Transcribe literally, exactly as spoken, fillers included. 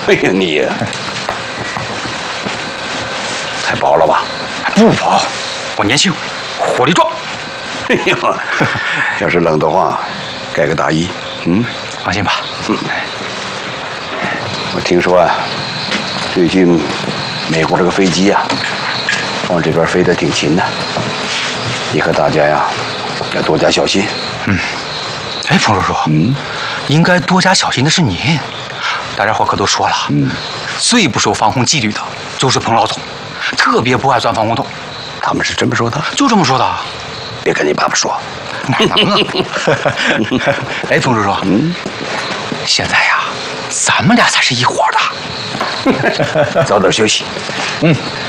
哎呀，你呀，太薄了吧？ 不薄，我年轻，火力壮。 哎呀，要是冷的话，盖个大衣。嗯， 放心吧。 嗯，我听说啊，最近美国这个飞机啊，往这边飞得挺勤的。你和大家呀，要多加小心。 嗯。哎，彭叔叔， 嗯， 应该多加小心的是您。大家伙可都说了，嗯，最不守防空纪律的就是彭老总，特别不爱钻防空洞。 他们是这么说的？ 就这么说的。 别跟你爸爸说。 哪能啊？哎，彭叔叔，嗯，现在呀，咱们俩才是一伙的。 早点休息。 嗯。